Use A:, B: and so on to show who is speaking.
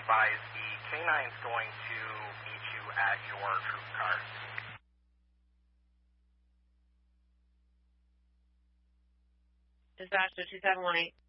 A: advised the K-9's going to meet you at your troop car.
B: Dispatch to 2718.